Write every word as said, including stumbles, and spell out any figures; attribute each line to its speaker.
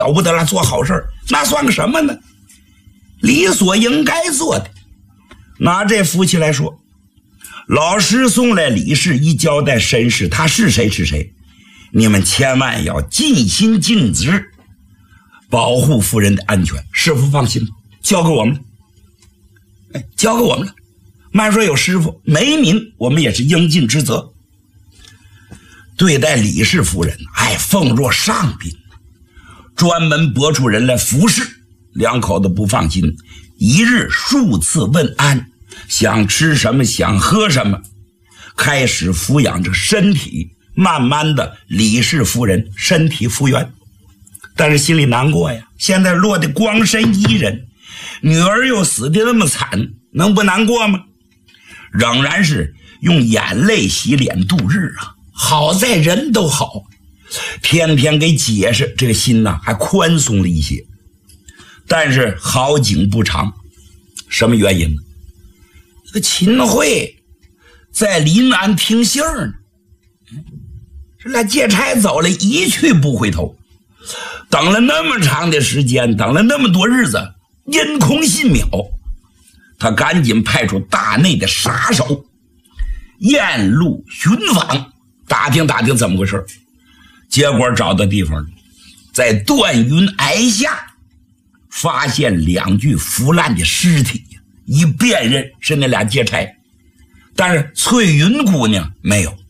Speaker 1: 了不得了，做好事那算个什么呢？理所应该做的。拿这夫妻来说，老师送来李氏一交代身世，他是谁是谁，你们千万要尽心尽职，保护夫人的安全。师傅放心吧，交给我们了。哎，交给我们了。慢说有师傅，没名我们也是应尽职责。对待李氏夫人，哎，奉若上宾，专门拨出人来服侍。两口子不放心，一日数次问安，想吃什么想喝什么，开始抚养着身体。慢慢的，李氏夫人身体复原，但是心里难过呀，现在落得光身一人，女儿又死得那么惨，能不难过吗？仍然是用眼泪洗脸度日啊。好在人都好，天天给解释，这个心呐还宽松了一些。但是好景不长，什么原因呢？这个秦桧在临安听信儿呢，这俩劫差走了，一去不回头。等了那么长的时间，等了那么多日子，因空信渺，他赶紧派出大内的杀手沿路寻访，打听打听怎么回事。结果找到地方，在段云崖下发现两具腐烂的尸体，一辨认是那俩劫差，但是翠云姑娘没有。